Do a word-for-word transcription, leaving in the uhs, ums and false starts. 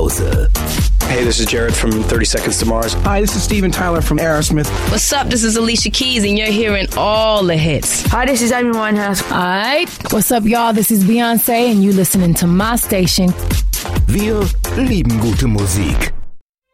Pause. Hey, this is Jared from thirty Seconds to Mars. Hi, this is Steven Tyler from Aerosmith. What's up? This is Alicia Keys, and you're hearing all the hits. Hi, this is Amy Winehouse. All right. What's up, y'all? This is Beyonce, and you listening to my station. Wir lieben gute Musik.